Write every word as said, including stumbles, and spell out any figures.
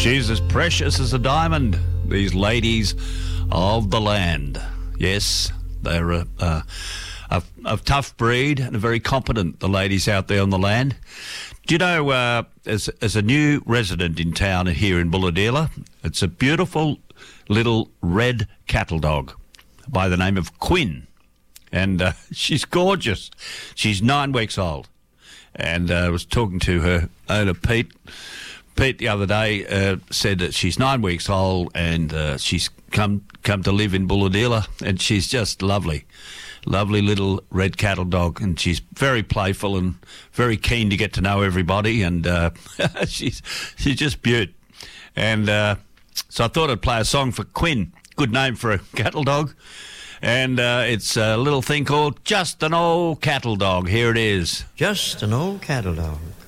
She's as precious as a diamond, these ladies of the land. Yes, they're a, a, a, a tough breed and very competent, the ladies out there on the land. Do you know, uh, as, as a new resident in town here in Bulahdelah, it's a beautiful little red cattle dog by the name of Quinn. And uh, she's gorgeous. She's nine weeks old. And uh, I was talking to her owner, Pete. Pete the other day uh, said that she's nine weeks old and uh, she's come come to live in Bulahdelah, and she's just lovely. Lovely little red cattle dog, and she's very playful and very keen to get to know everybody, and uh, she's she's just beaut. And uh, so I thought I'd play a song for Quinn, good name for a cattle dog, and uh, it's a little thing called Just an Old Cattle Dog. Here it is. Just an old cattle dog.